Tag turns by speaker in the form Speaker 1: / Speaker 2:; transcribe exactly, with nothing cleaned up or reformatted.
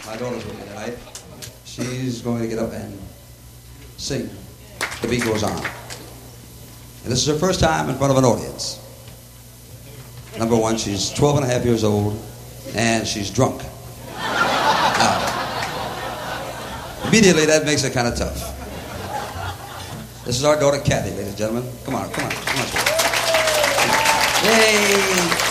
Speaker 1: My daughter's with me tonight. She's going to get up and sing The Beat Goes On. And this is her first time in front of an audience. Number one, she's twelve and a half years old, and she's drunk. Now, immediately, that makes it kind of tough. This is our daughter, Kathy, ladies and gentlemen. Come on, come on, come on. Yay!